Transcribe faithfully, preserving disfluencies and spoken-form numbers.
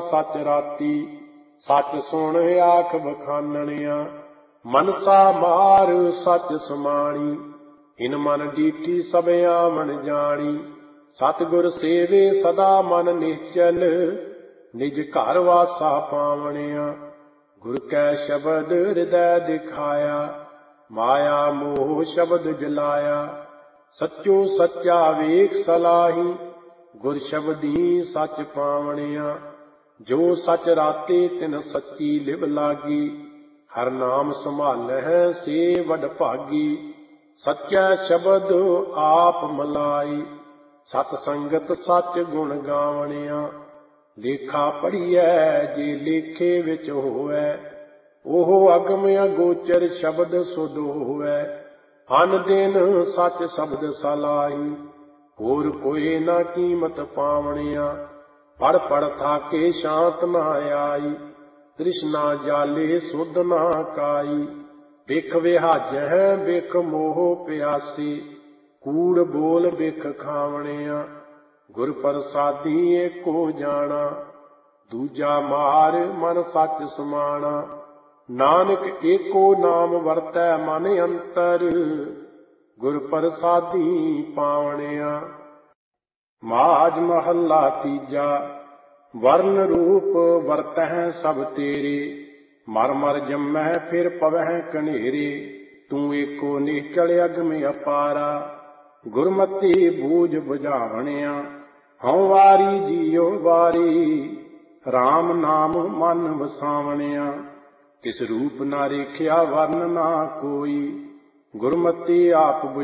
सच राती, सच सुन आख बखाननिया। मनसा मार सच समाणी, इन मन डीठी सब आवन जानी। सतगुर सेवे सदा मन निश्चल, निज घर वासा पावनिया। गुर कै शब्द हृदय दिखाया, माया मोह शब्द जलाया। सच्चो सच्चा वेख सलाही, गुर शब्दी सच पावनिया। जो सच राते तिन सच्ची लिव लागी, हर नाम संभालਹਿ से वड भागी। सच्चा शब्द आप मलाई, सत संगत सच गुण गावनिया। लेखा पढ़िਐ जे लेखे विच होवै, ओह अगम अगोचर शब्द सुध होवै। अन दिन सच शब्द सलाही, होर कोई ना कीमत पावनिया। पढ़ पढ़ थाके शांत ना आई, तृष्णा जाले सुध ना काई। बिख विहाजਹਿ बिख मोह प्यासी, कूड़ बोल बिख खावनिया। गुर प्रसादी एको जाना, दूजा मार मन सच समाना। नानक एको नाम वरतै मन अंतर, गुर प्रसादी पावनिया। माज महला तीजा, वर्ण रूप वरतਹਿ सब तेरे। मर मर जम्मਹਿ फिर पवਹਿ कनेरे, तू एको निश्चल अगम अपारा। गुरमति बूझ बुझावनिया, हਉ वारी जियो वारी। राम नाम मन वसावनिया, तिस रूप ना रेखिया वर्ण ना कोई। गुरमति आप